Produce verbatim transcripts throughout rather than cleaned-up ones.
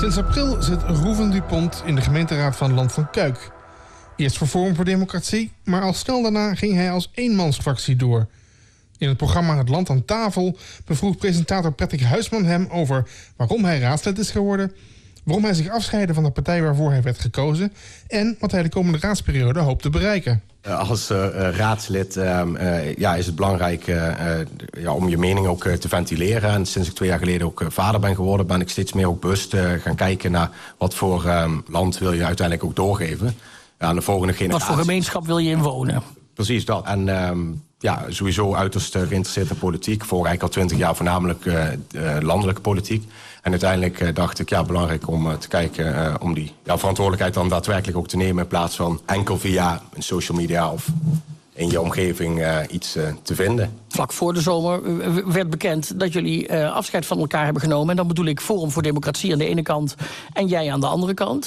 Sinds april zit Rouven Dupont in de gemeenteraad van Land van Kuik. Eerst voor Forum voor Democratie, maar al snel daarna ging hij als eenmansfractie door. In het programma Het Land aan Tafel bevroeg presentator Patrick Huisman hem over waarom hij raadslid is geworden, waarom hij zich afscheidde van de partij waarvoor hij werd gekozen en wat hij de komende raadsperiode hoopt te bereiken. Als uh, raadslid uh, uh, ja, is het belangrijk uh, uh, ja, om je mening ook uh, te ventileren. En sinds ik twee jaar geleden ook uh, vader ben geworden, ben ik steeds meer ook bewust uh, gaan kijken naar wat voor uh, land wil je uiteindelijk ook doorgeven aan de volgende generatie. Wat voor gemeenschap wil je in wonen? Precies dat. En uh, ja, sowieso uiterst uh, geïnteresseerd in politiek. Voor eigenlijk al twintig jaar voornamelijk uh, uh, landelijke politiek. En uiteindelijk uh, dacht ik, ja, belangrijk om uh, te kijken uh, om die ja, verantwoordelijkheid dan daadwerkelijk ook te nemen in plaats van enkel via social media of in je omgeving uh, iets uh, te vinden. Vlak voor de zomer werd bekend dat jullie uh, afscheid van elkaar hebben genomen. En dan bedoel ik Forum voor Democratie aan de ene kant en jij aan de andere kant.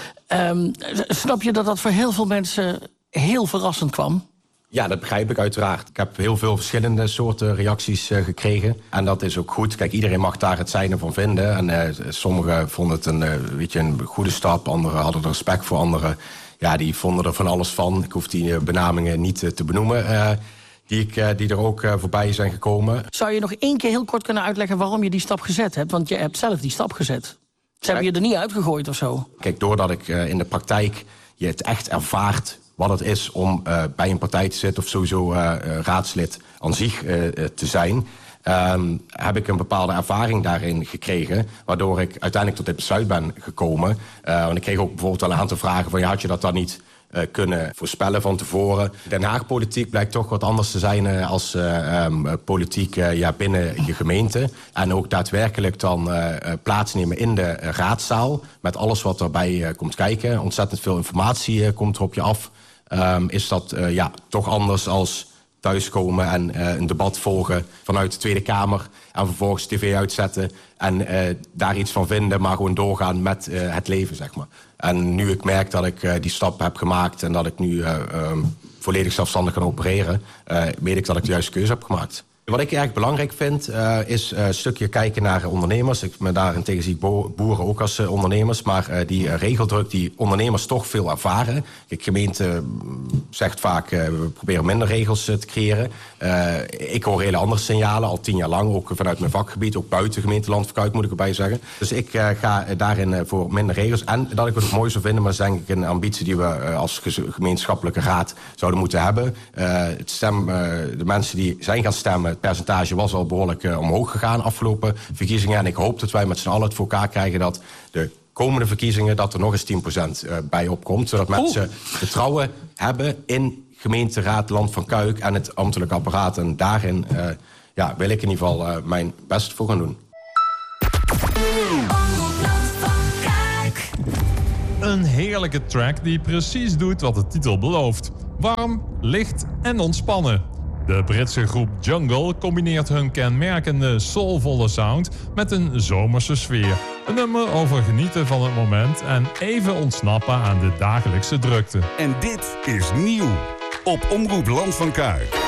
Um, snap je dat dat voor heel veel mensen heel verrassend kwam? Ja, dat begrijp ik uiteraard. Ik heb heel veel verschillende soorten reacties uh, gekregen. En dat is ook goed. Kijk, iedereen mag daar het zijne van vinden. En uh, sommigen vonden het een, uh, weet je, een goede stap. Anderen hadden er respect voor. Anderen ja, die vonden er van alles van. Ik hoef die uh, benamingen niet uh, te benoemen. Uh, die, ik, uh, die er ook uh, voorbij zijn gekomen. Zou je nog één keer heel kort kunnen uitleggen waarom je die stap gezet hebt? Want je hebt zelf die stap gezet. Ze hebben je er niet uitgegooid of zo? Kijk, doordat ik uh, in de praktijk je het echt ervaart wat het is om uh, bij een partij te zitten of sowieso uh, uh, raadslid aan zich uh, uh, te zijn, Um, heb ik een bepaalde ervaring daarin gekregen, waardoor ik uiteindelijk tot dit besluit ben gekomen. Uh, want ik kreeg ook bijvoorbeeld wel een aantal vragen van, ja, had je dat dan niet uh, kunnen voorspellen van tevoren? Den Haag politiek blijkt toch wat anders te zijn uh, als uh, um, politiek uh, ja, binnen je gemeente. En ook daadwerkelijk dan uh, plaatsnemen in de uh, raadzaal, met alles wat erbij uh, komt kijken. Ontzettend veel informatie uh, komt er op je af. Um, is dat uh, ja, toch anders als thuiskomen en uh, een debat volgen vanuit de Tweede Kamer en vervolgens tv uitzetten en uh, daar iets van vinden, maar gewoon doorgaan met uh, het leven, zeg maar. En nu ik merk dat ik uh, die stap heb gemaakt en dat ik nu uh, um, volledig zelfstandig kan opereren, uh, weet ik dat ik de juiste keuze heb gemaakt. Wat ik erg belangrijk vind, uh, is uh, een stukje kijken naar ondernemers. Ik ben daarentegen zie ik bo- boeren ook als uh, ondernemers. Maar uh, die uh, regeldruk die ondernemers toch veel ervaren. De gemeente zegt vaak, uh, we proberen minder regels uh, te creëren. Uh, ik hoor hele andere signalen, al tien jaar lang. Ook vanuit mijn vakgebied, ook buiten gemeente Land van Kuik moet ik erbij zeggen. Dus ik uh, ga daarin uh, voor minder regels. En dat ik het ook mooi zou vinden, maar dat is denk ik een ambitie die we uh, als gemeenschappelijke raad zouden moeten hebben. Uh, het stem, uh, de mensen die zijn gaan stemmen, het percentage was al behoorlijk uh, omhoog gegaan afgelopen verkiezingen. En ik hoop dat wij met z'n allen het voor elkaar krijgen dat de komende verkiezingen dat er nog eens tien procent uh, bij opkomt. Zodat mensen Oeh. vertrouwen hebben in gemeenteraad Land van Kuik en het ambtelijk apparaat. En daarin uh, ja, wil ik in ieder geval uh, mijn best voor gaan doen. Een heerlijke track die precies doet wat de titel belooft. Warm, licht en ontspannen. De Britse groep Jungle combineert hun kenmerkende soulvolle sound met een zomerse sfeer. Een nummer over genieten van het moment en even ontsnappen aan de dagelijkse drukte. En dit is nieuw op Omroep Land van Kuik.